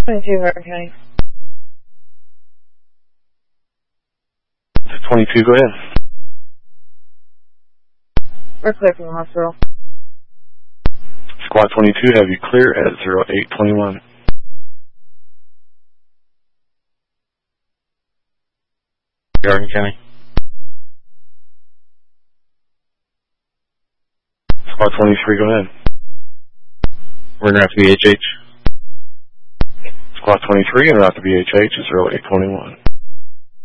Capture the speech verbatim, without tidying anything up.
twenty-two, Hardin County. twenty-two, go ahead. We're clear from the hospital. Squad twenty-two, have you clear at zero eight twenty-one. Hardin County. Squad twenty-three, go ahead. We're going to have to be H H. Squad twenty-three, and we're out to B H H at zero eight twenty-one.